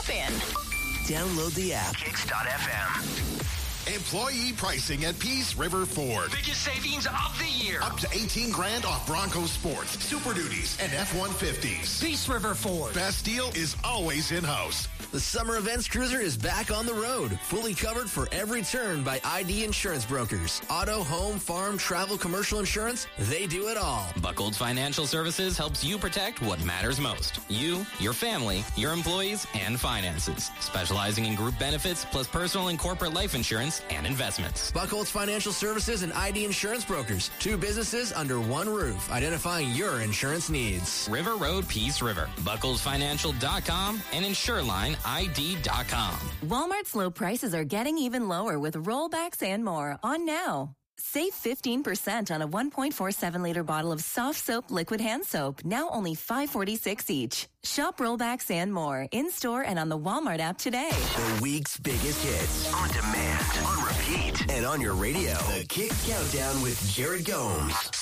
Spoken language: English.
in. Download the app. Kicks.fm. Employee pricing at Peace River Ford. Biggest savings of the year. Up to 18 grand off Bronco Sports, Super Duties, and F-150s. Peace River Ford. Best deal is always in-house. The Summer Events Cruiser is back on the road, fully covered for every turn by ID Insurance Brokers. Auto, home, farm, travel, commercial insurance, they do it all. Buckles Financial Services helps you protect what matters most. You, your family, your employees, and finances. Specializing in group benefits, plus personal and corporate life insurance and investments. Buckholz Financial Services and ID Insurance Brokers. Two businesses under one roof, identifying your insurance needs. River Road, Peace River. BucklesFinancial.com and InsureLineID.com. Walmart's low prices are getting even lower with rollbacks and more on now. Save 15% on a 1.47-liter bottle of soft soap liquid hand soap, now only $5.46 each. Shop rollbacks and more in-store and on the Walmart app today. The week's biggest hits. On demand, on repeat, and on your radio. The Kicks Countdown with Jared Gomes.